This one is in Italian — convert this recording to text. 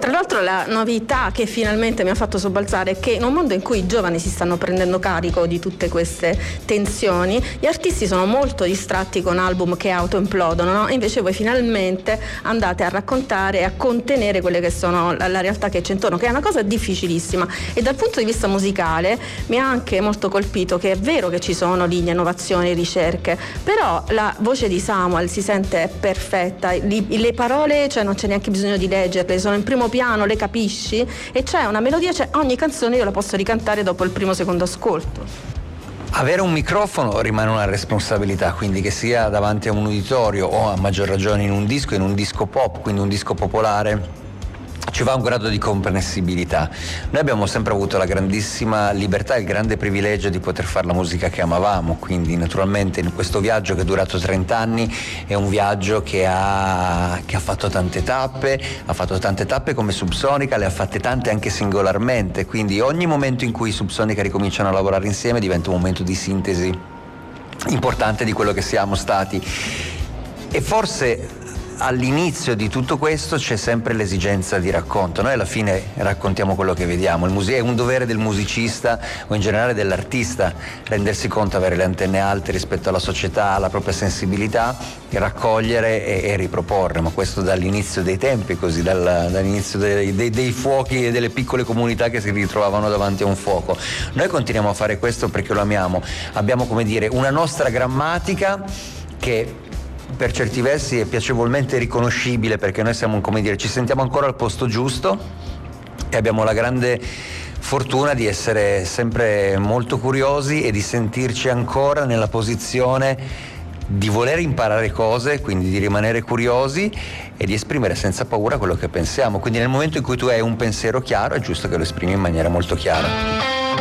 Tra l'altro la novità che finalmente mi ha fatto sobbalzare è che in un mondo in cui i giovani si stanno prendendo carico di tutte queste tensioni, gli artisti sono molto distratti con album che autoimplodono, no? E invece voi finalmente andate a raccontare e a contenere quelle che sono la realtà che c'è intorno, che è una cosa difficilissima. E dal punto di vista musicale mi ha anche molto colpito che è vero che ci sono linee, innovazioni, ricerche, però la voce di Samuel si sente perfetta, le parole, cioè non c'è neanche bisogno di leggerle, sono in primo piano, le capisci e c'è una melodia, cioè ogni canzone io la posso ricantare dopo il primo o secondo ascolto. Avere un microfono rimane una responsabilità, quindi che sia davanti a un uditorio o a maggior ragione in un disco pop, quindi un disco popolare, ci va un grado di comprensibilità. Noi abbiamo sempre avuto la grandissima libertà e il grande privilegio di poter fare la musica che amavamo, quindi naturalmente in questo viaggio che è durato 30 anni è un viaggio che ha fatto tante tappe come Subsonica, le ha fatte tante anche singolarmente, quindi ogni momento in cui Subsonica ricominciano a lavorare insieme diventa un momento di sintesi importante di quello che siamo stati. E forse all'inizio di tutto questo c'è sempre l'esigenza di racconto. Noi alla fine raccontiamo quello che vediamo. È un dovere del musicista o in generale dell'artista rendersi conto, avere le antenne alte rispetto alla società, alla propria sensibilità, raccogliere e riproporre. Ma questo dall'inizio dei tempi, così dall'inizio dei fuochi e delle piccole comunità che si ritrovavano davanti a un fuoco. Noi continuiamo a fare questo perché lo amiamo. Abbiamo, come dire, una nostra grammatica che per certi versi è piacevolmente riconoscibile, perché noi siamo, come dire, ci sentiamo ancora al posto giusto e abbiamo la grande fortuna di essere sempre molto curiosi e di sentirci ancora nella posizione di voler imparare cose, quindi di rimanere curiosi e di esprimere senza paura quello che pensiamo. Quindi nel momento in cui tu hai un pensiero chiaro è giusto che lo esprimi in maniera molto chiara.